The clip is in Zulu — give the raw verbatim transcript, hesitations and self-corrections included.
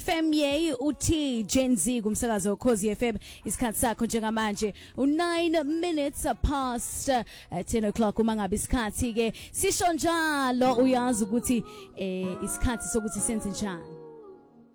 F M yey uthi Gen Z kumsakazo Khosi F M isikhathi sakho njengamanje u nine minutes past uh, ten o'clock uma ngabe isikhathi ke sisho njalo uyazi ukuthi eh isikhathi sokuthi senze njani